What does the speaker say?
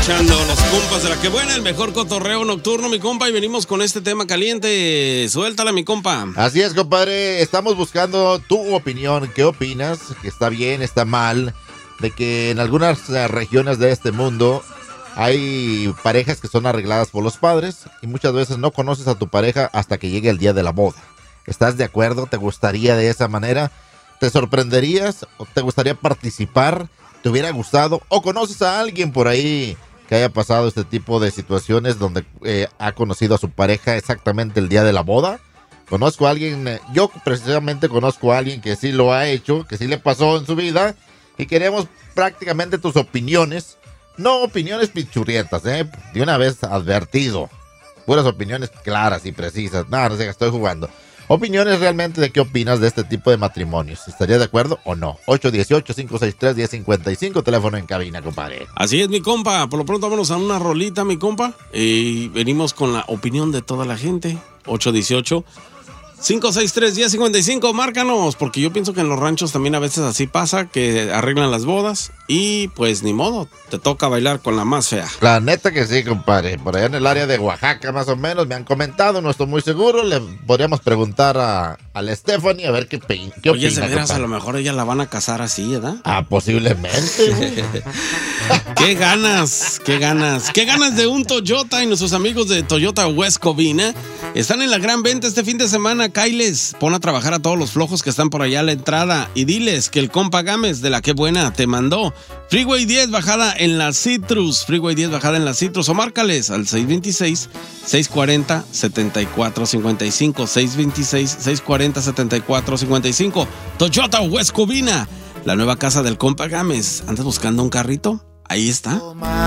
escuchando los compas de la que buena, el mejor cotorreo nocturno, mi compa, y venimos con este tema caliente. Suéltala, mi compa. Así es, compadre. Estamos buscando tu opinión. ¿Qué opinas? ¿Que está bien, está mal? De que en algunas regiones de este mundo hay parejas que son arregladas por los padres y muchas veces no conoces a tu pareja hasta que llegue el día de la boda. ¿Estás de acuerdo? ¿Te gustaría de esa manera? ¿Te sorprenderías o te gustaría participar? ¿Te hubiera gustado? ¿O conoces a alguien por ahí que haya pasado este tipo de situaciones donde ha conocido a su pareja exactamente el día de la boda? Conozco a alguien, yo precisamente conozco a alguien que sí lo ha hecho, que sí le pasó en su vida, y queremos prácticamente tus opiniones, no opiniones pichurrietas, de una vez advertido, puras opiniones claras y precisas. No sé, estoy jugando. Opiniones realmente de qué opinas de este tipo de matrimonios. ¿Estarías de acuerdo o no? 818-563-1055, teléfono en cabina, compadre. Así es, mi compa. Por lo pronto vámonos a una rolita, mi compa. Y venimos con la opinión de toda la gente. 818-563-1055, márcanos. Porque yo pienso que en los ranchos también a veces así pasa, que arreglan las bodas. Y pues ni modo, te toca bailar con la más fea. La neta que sí, compadre. Por allá en el área de Oaxaca, más o menos, me han comentado, no estoy muy seguro. Le podríamos preguntar a la Stephanie a ver qué opina. Oye, se verás, a lo mejor ella la van a casar así, ¿verdad? Ah, posiblemente. Qué ganas, qué ganas. Qué ganas de un Toyota, y nuestros amigos de Toyota West Covina están en la gran venta este fin de semana. Kailes, pon a trabajar a todos los flojos que están por allá a la entrada y diles que el compa Gámez de la que buena te mandó. Freeway 10 bajada en la Citrus. Freeway 10 bajada en la Citrus. O márcales al 626-640-7455. 626-640-7455. Toyota West Covina, la nueva casa del compa Gámez. ¿Andas buscando un carrito? Ahí está.